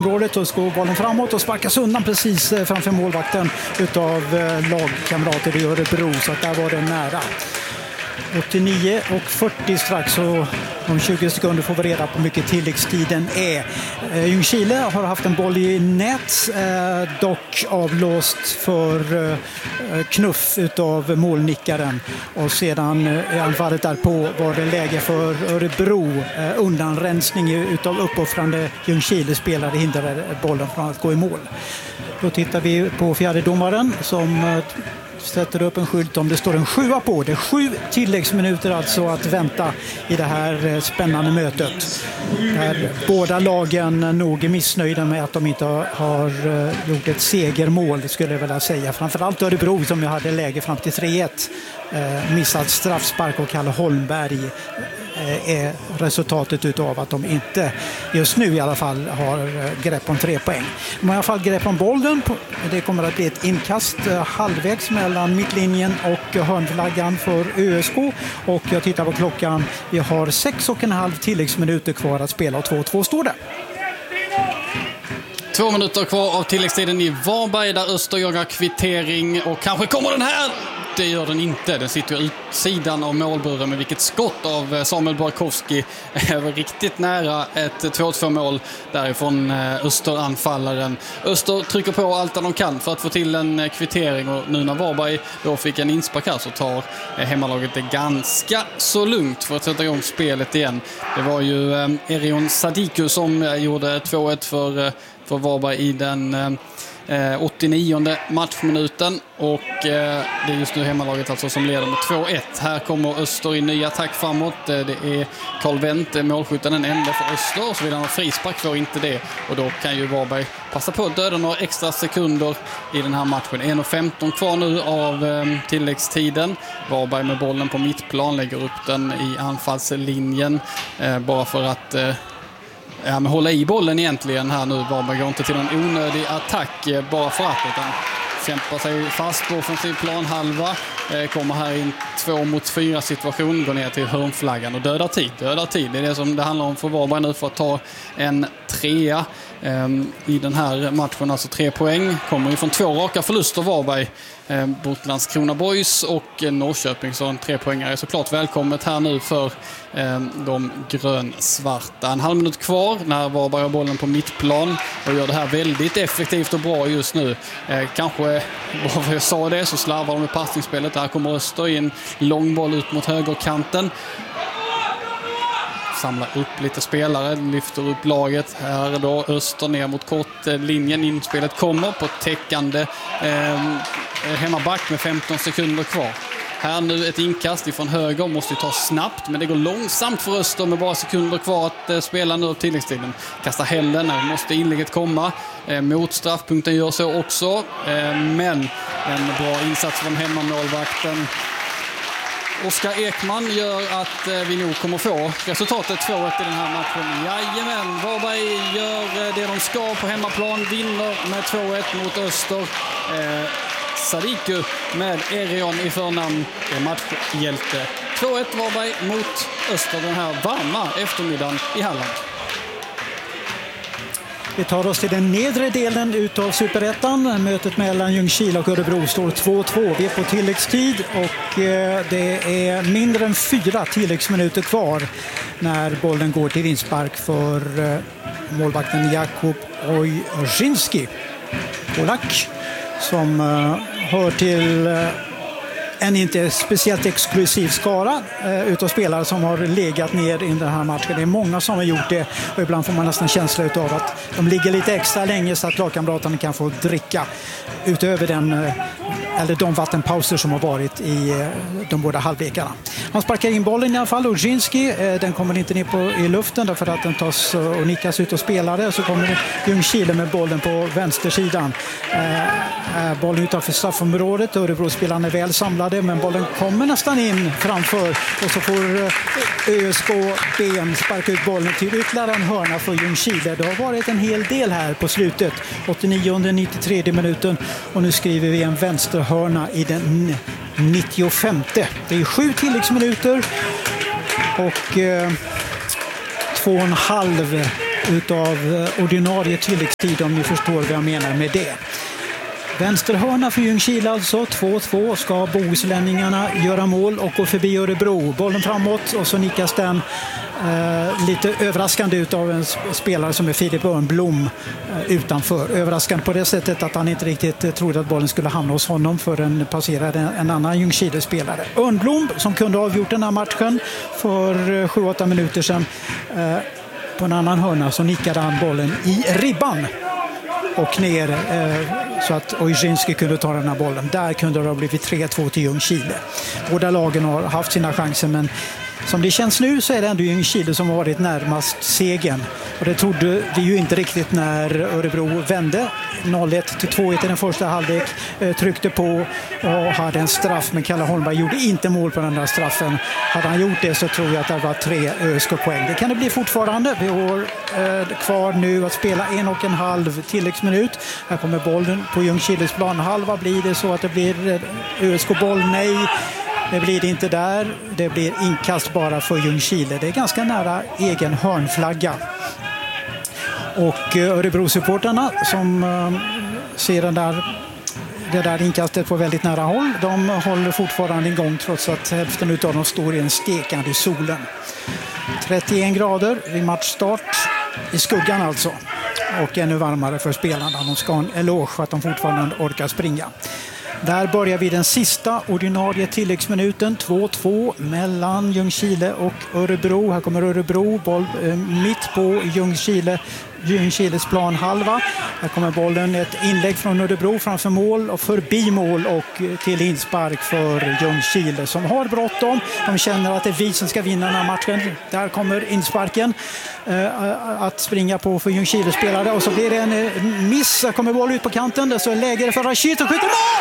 straffområdet och går bollen framåt och sparkas undan precis framför målvakten utav lagkamrater i Örebro, så att där var det nära. 89 och 40 strax, och om 20 sekunder får vi reda på hur mycket tilläggstiden är. Ljungskile har haft en boll i nät, dock avlåst för knuff utav målnickaren, och sedan i anfallet därpå var det läge för Örebro. Undanrensning utav uppoffrande Ljungskile spelare hindrade bollen från att gå i mål. Då tittar vi på fjärde domaren som sätter upp en skylt om det står en 7 på. Det är 7 tilläggsminuter alltså att vänta i det här spännande mötet. Där båda lagen nog är missnöjda med att de inte har gjort ett segermål, det skulle jag vilja säga. Framförallt Örebro som ju hade läge fram till 3-1. Missat straffspark och Kalle Holmberg är resultatet utav att de inte just nu i alla fall har grepp om 3 poäng. De har i alla fall grepp om bollen. Det kommer att bli ett inkast halvvägs mellan mittlinjen och hörnflaggan för ÖSK, och jag tittar på klockan. Vi har 6,5 tilläggsminuter kvar att spela och 2-2 står det. 2 minuter kvar av tilläggstiden i Varberg där Öster jagar kvittering, och kanske kommer den här. Det gör den inte. Den sitter ju utsidan av målburen, med vilket skott av Samuel Borkowski är riktigt nära ett 2-2 mål därifrån Österanfallaren. Öster trycker på allt de kan för att få till en kvittering, och nu när Varberg då fick en inspark här så tar hemmalaget det ganska så lugnt för att sätta igång spelet igen. Det var ju Erion Sadiku som gjorde 2-1 för Varberg i den 89:e matchminuten, och det är just nu hemmalaget alltså som leder med 2-1. Här kommer Öster i ny attack framåt. Det är Carl Wendt, målskytten, den enda för Öster, och så vill han ha frispark, får inte det, och då kan ju Varberg passa på att döda några extra sekunder i den här matchen. 1:15 kvar nu av tilläggstiden. Varberg med bollen på mittplan, lägger upp den i anfallslinjen bara för att men hålla i bollen egentligen här nu. Varberg går inte till någon onödig attack bara för att, utan kämpar sig fast på offensiv planhalva. Kommer här i en 2-mot-4 situation, går ner till hörnflaggan och dödar tid. Det är det som det handlar om för Varberg nu, för att ta en 3 i den här matchen. Alltså 3 poäng. Kommer ju från 2 raka förluster Varberg mot Landskrona Boys och Norrköping, så en 3-poängare är såklart välkommet här nu för de grönsvarta. En halv minut kvar när Varberg har bollen på mittplan och gör det här väldigt effektivt och bra just nu. Kanske vad jag sa det, så slarvar de med passningsspelet. Här kommer Öster in, lång boll ut mot högerkanten. Samlar upp lite spelare, lyfter upp laget. Här är då Öster ner mot kortlinjen. Inspelet kommer på täckande hemmaback med 15 sekunder kvar. Här nu ett inkast ifrån höger, måste ta snabbt, men det går långsamt för Öster med bara sekunder kvar att spela nu av tilläggstiden. Kastar hällen, måste inlägget komma. Mot straffpunkten gör så också, men en bra insats från hemmamålvakten Oskar Ekman gör att vi nog kommer få resultatet 2-1 i den här matchen. Jajamän, Varberg gör det de ska på hemmaplan, vinner med 2-1 mot Öster. Sadiku med Erion i förnamn är matchhjälte. 2-1 Varberg mot Öster den här varma eftermiddagen i Halland. Vi tar oss till den nedre delen utav Superettan. Mötet mellan Ljungskile och Örebro står 2-2. Vi är på tilläggstid och det är mindre än 4 tilläggsminuter kvar när bollen går till inspark för målvakten Jakub Ojrzynski. Polak som hör till en inte speciellt exklusiv skara utav spelare som har legat ner i den här matchen. Det är många som har gjort det och ibland får man nästan känsla av att de ligger lite extra länge så att lagkamraterna kan få dricka utöver de vattenpauser som har varit i de båda halvlekarna. Han sparkar in bollen i alla fall, Ojrzynski. Den kommer inte ner i luften därför att den tas och nickas ut av spelare. Så kommer Ljungskile med bollen på vänstersidan. Bollen utanför straffområdet. Örebro-spelarna är väl samlade, men bollen kommer nästan in framför och så får ÖSK Ben sparka ut bollen till ytterligare en hörna för Ljungskile. Det har varit en hel del här på slutet. 89-93 minuten och nu skriver vi en vänsterhörna i den 95. Det är 7 tilläggsminuter och 2,5 utav ordinarie tilläggstid, om ni förstår vad jag menar med det. Vänsterhörna för Ljungskile alltså, 2-2 ska bohuslänningarna göra mål och gå förbi Örebro. Bollen framåt och så nickas den lite överraskande utav en spelare som är Filip Örnblom utanför. Överraskande på det sättet att han inte riktigt trodde att bollen skulle hamna hos honom för den passerade en annan Ljungskile-spelare. Örnblom som kunde ha avgjort den här matchen för 7-8 minuter sedan. På en annan hörna så nickade han bollen i ribban och ner så att Ojzinski kunde ta den här bollen. Där kunde det ha blivit 3-2 till Ljungskile. Båda lagen har haft sina chanser, men som det känns nu så är det ändå Ljungskile som har varit närmast segern. Och det trodde vi ju inte riktigt när Örebro vände 0-1 till 2-1 i den första halvlek. Tryckte på och hade en straff, men Kalle Holmberg gjorde inte mål på den där straffen. Hade han gjort det så tror jag att det var 3 ÖSK-poäng. Det kan det bli fortfarande. Vi har kvar nu att spela 1,5 tilläggsminut. Här kommer bollen på Ljungskiles plan. Halva blir det så att det blir ÖSK-boll. Nej, det blir det inte där. Det blir inkast bara för Ljungskile. Det är ganska nära egen hörnflagga. Och Örebro-supporterna som ser det där inkastet på väldigt nära håll, de håller fortfarande igång trots att hälften av dem står i en stekande solen. 31 grader vid matchstart i skuggan alltså. Och ännu varmare för spelarna. De ska ha en eloge för att de fortfarande orkar springa. Där börjar vi den sista ordinarie tilläggsminuten. 2-2 mellan Ljungskile och Örebro. Här kommer Örebro, boll mitt på Ljungskiles planhalva. Här kommer bollen, ett inlägg från Örebro framför mål och förbi mål och till inspark för Ljungskile som har bråttom. De känner att det är vi som ska vinna den här matchen. Där kommer insparken att springa på för Ljungskile-spelare och så blir det en miss. Här kommer boll ut på kanten. Det så är läge för Rashid som skjuter mål!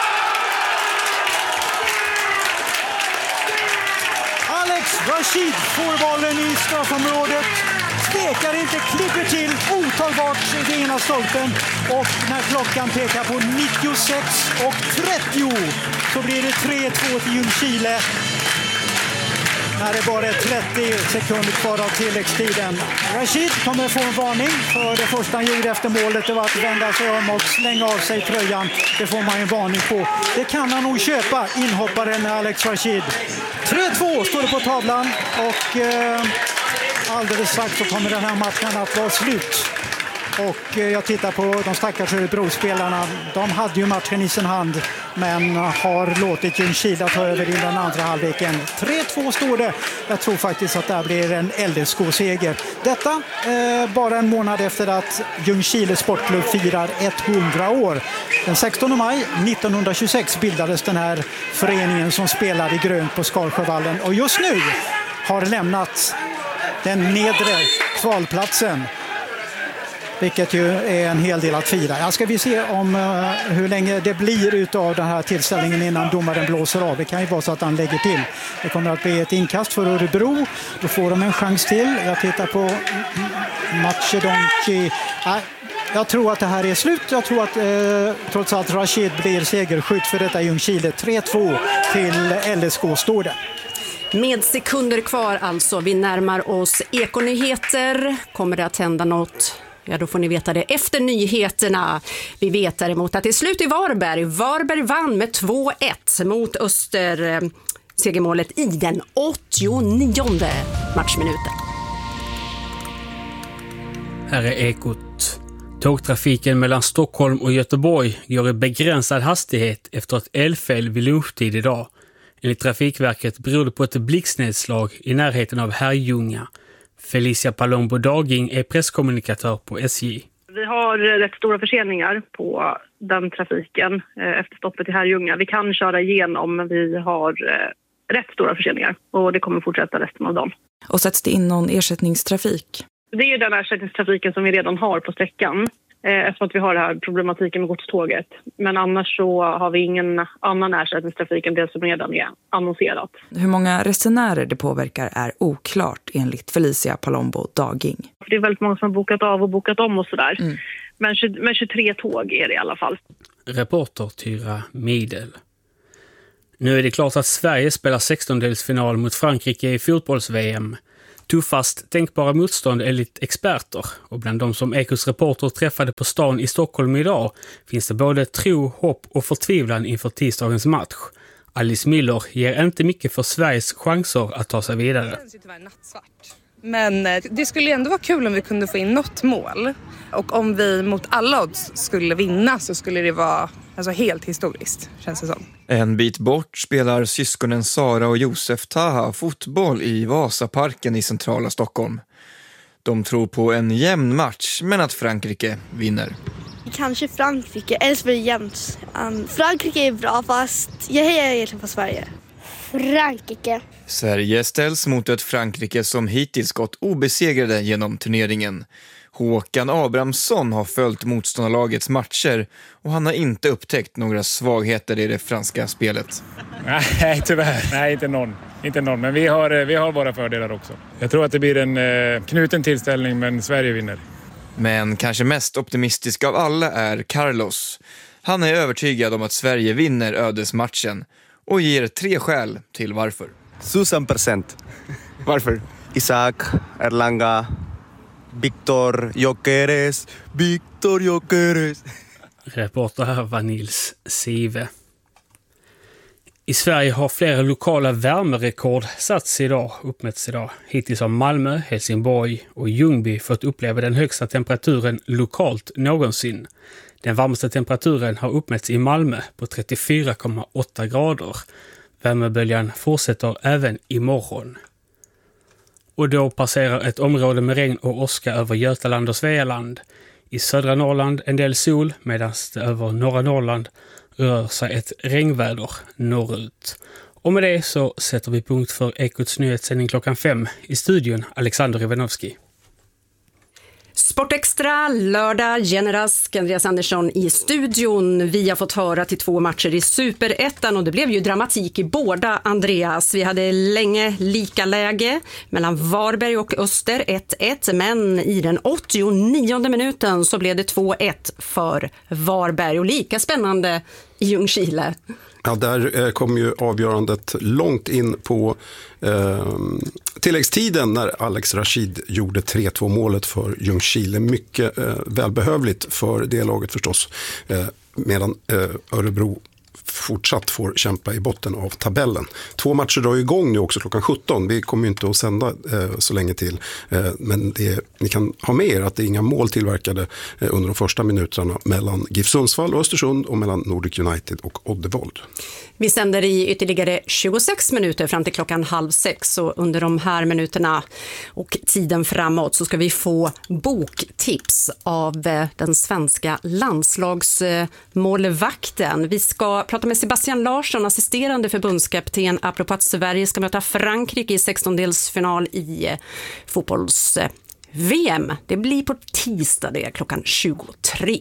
Rashid får bollen i straffområdet, stekar inte, klipper till otagbart i den ena stolpen och när klockan pekar på 96:30 så blir det 3-2 till Ljungskile. När det bara är 30 sekunder kvar av tilläggstiden. Rashid kommer få en varning för det första han gjorde efter målet. Det var att vända sig om och slänga av sig tröjan. Det får man en varning på. Det kan han nog köpa, inhopparen Alex Rashid. 3-2 står det på tavlan och alldeles strax så kommer den här matchen att vara slut. Och jag tittar på de stackars Örebro-spelarna. De hade ju matchen i sin hand men har låtit Ljungskile ta över i den andra halvleken. 3-2 står det. Jag tror faktiskt att det blir en LSK-seger. Detta bara en månad efter att Ljungskile sportklubb firar 100 år. Den 16 maj 1926 bildades den här föreningen som spelar i grönt på Skarsjövallen. Och just nu har lämnat den nedre kvalplatsen. Vilket ju är en hel del att fira. Jag ska vi se om hur länge det blir utav den här tillställningen innan domaren blåser av. Det kan ju vara så att han lägger till. Det kommer att bli ett inkast för Örebro. Då får de en chans till. Jag tittar på Macedonci. Jag tror att det här är slut. Jag tror att trots allt Rashid blir segerskytt för detta Ljungskile. 3-2 till LSK står det. Med sekunder kvar alltså. Vi närmar oss Ekonyheter. Kommer det att hända något? Ja, då får ni veta det efter nyheterna. Vi vet däremot att det är slut i Varberg. Varberg vann med 2-1 mot Öster. Segermålet i den 89:e matchminuten. Här är Ekot. Tågtrafiken mellan Stockholm och Göteborg går i begränsad hastighet efter ett elfel vid lunchtid idag. Enligt Trafikverket beror det på ett blixtnedslag i närheten av Herrljunga. Felicia Palombo Daging är presskommunikatör på SJ. Vi har rätt stora förseningar på den trafiken efter stoppet i Herrljunga. Vi kan köra igenom, men vi har rätt stora förseningar och det kommer fortsätta resten av dagen. Och sätts det in någon ersättningstrafik? Det är ju den ersättningstrafiken som vi redan har på sträckan eftersom att vi har den här problematiken med godståget. Men annars så har vi ingen annan ersättningstrafik än det som redan är annonserat. Hur många resenärer det påverkar är oklart enligt Felicia Palombo Daging. Det är väldigt många som har bokat av och bokat om och sådär. Men 23 tåg är det i alla fall. Reporter Tyra Midel. Nu är det klart att Sverige spelar 16-delsfinal mot Frankrike i fotbolls-VM. Tuffast tänkbara motstånd enligt experter, och bland de som Ekots reporter träffade på stan i Stockholm idag finns det både tro, hopp och förtvivlan inför tisdagens match. Alice Miller ger inte mycket för Sveriges chanser att ta sig vidare. Det känns ju tyvärr nattsvart. Men det skulle ändå vara kul om vi kunde få in något mål. Och om vi mot alla odds skulle vinna så skulle det vara helt historiskt, känns det som. En bit bort spelar syskonen Sara och Josef Taha fotboll i Vasaparken i centrala Stockholm. De tror på en jämn match, men att Frankrike vinner. Kanske Frankrike, eller så blir det jämnt. Frankrike är bra, fast jag hejar egentligen på Sverige. Frankrike. Sverige ställs mot ett Frankrike som hittills gått obesegrade genom turneringen. Håkan Abrahamsson har följt motståndarlagets matcher och han har inte upptäckt några svagheter i det franska spelet. Nej, tyvärr. Nej, inte någon. Men vi har våra fördelar också. Jag tror att det blir en knuten tillställning, men Sverige vinner. Men kanske mest optimistisk av alla är Carlos. Han är övertygad om att Sverige vinner ödesmatchen och ger 3 skäl till varför. 1000%. Varför? Isaac, Erlanga, Victor Gyökeres. Reporter här var Nils Sive. I Sverige har flera lokala värmerekord uppmätts idag. Hittills har Malmö, Helsingborg och Ljungby fått uppleva den högsta temperaturen lokalt någonsin. Den varmaste temperaturen har uppmätts i Malmö på 34,8 grader. Värmeböljan fortsätter även imorgon. Och då passerar ett område med regn och åska över Götaland och Svealand. I södra Norrland en del sol, medan det över norra Norrland rör sig ett regnväder norrut. Och med det så sätter vi punkt för Ekots nyhetssändning klockan 5. I studion Alexander Ivanovski. Sportextra, lördag, Generask, Andreas Andersson i studion. Vi har fått höra till 2 matcher i Superettan och det blev ju dramatik i båda, Andreas. Vi hade länge lika läge mellan Varberg och Öster, 1-1. Men i den 89:e minuten så blev det 2-1 för Varberg och lika spännande i Ljungskile. Ja, där kom ju avgörandet långt in på tilläggstiden när Alex Rashid gjorde 3-2 målet för Ljungskile. Mycket välbehövligt för det laget förstås, medan Örebro fortsatt får kämpa i botten av tabellen. 2 matcher drar igång nu också klockan 17. Vi kommer ju inte att sända så länge till. Men ni kan ha med er att det är inga mål tillverkade under de första minuterna mellan GIF Sundsvall och Östersund och mellan Nordic United och Oddevold. Vi sänder i ytterligare 26 minuter fram till klockan 5:30, och under de här minuterna och tiden framåt så ska vi få boktips av den svenska landslagsmålvakten. Vi ska prata med Sebastian Larsson, assisterande förbundskapten, apropå att Sverige ska möta Frankrike i 16-delsfinal i fotbolls-VM. Det blir på tisdag, det är klockan 23.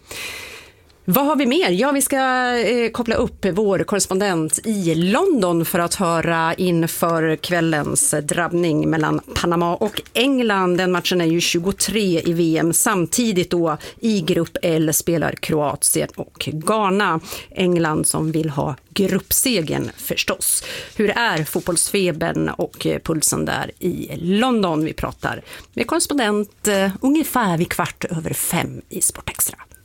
Vad har vi mer? Ja, vi ska koppla upp vår korrespondent i London för att höra inför kvällens drabbning mellan Panama och England. Den matchen är ju 23 i VM. Samtidigt då i grupp L spelar Kroatien och Ghana. England som vill ha gruppsegen förstås. Hur är fotbollsfebern och pulsen där i London? Vi pratar med korrespondent ungefär vid 4:15 i Sportextra.